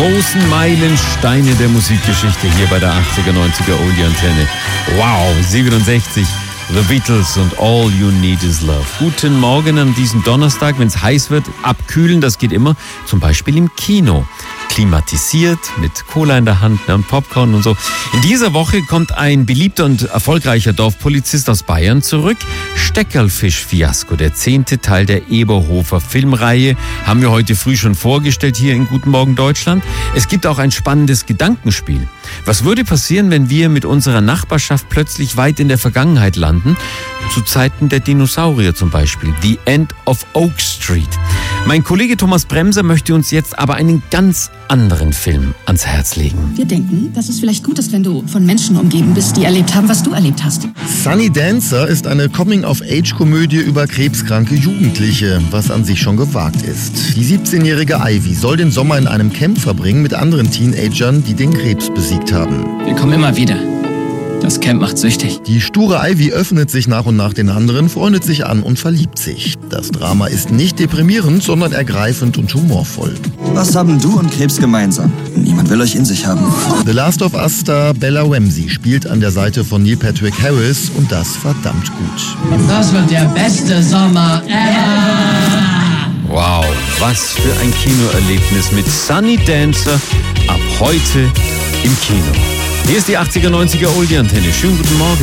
großen Meilensteine der Musikgeschichte hier bei der 80er, 90er Oldie-Antenne. Wow, 67. The Beatles und All You Need Is Love. Guten Morgen an diesem Donnerstag, wenn es heiß wird, abkühlen, das geht immer, zum Beispiel im Kino. Klimatisiert, mit Cola in der Hand und Popcorn und so. In dieser Woche kommt ein beliebter und erfolgreicher Dorfpolizist aus Bayern zurück. Steckerlfisch-Fiasko, der 10. Teil der Eberhofer Filmreihe, haben wir heute früh schon vorgestellt hier in Guten Morgen Deutschland. Es gibt auch ein spannendes Gedankenspiel. Was würde passieren, wenn wir mit unserer Nachbarschaft plötzlich weit in der Vergangenheit landen? Zu Zeiten der Dinosaurier zum Beispiel. The End of Oak Street. Mein Kollege Thomas Bremser möchte uns jetzt aber einen ganz anderen Film ans Herz legen. Wir denken, dass es vielleicht gut ist, wenn du von Menschen umgeben bist, die erlebt haben, was du erlebt hast. Sunny Dancer ist eine Coming-of-Age-Komödie über krebskranke Jugendliche, was an sich schon gewagt ist. Die 17-jährige Ivy soll den Sommer in einem Camp verbringen mit anderen Teenagern, die den Krebs besiegt haben. Wir kommen immer wieder. Das Camp macht süchtig. Die sture Ivy öffnet sich nach und nach den anderen, freundet sich an und verliebt sich. Das Drama ist nicht deprimierend, sondern ergreifend und humorvoll. Was haben du und Krebs gemeinsam? Niemand will euch in sich haben. The Last of Us-Star Bella Ramsey spielt an der Seite von Neil Patrick Harris und das verdammt gut. Das wird der beste Sommer ever! Wow, was für ein Kinoerlebnis mit Sunny Dancer ab heute im Kino. Hier ist die 80er, 90er Oldie-Antenne. Schönen guten Morgen.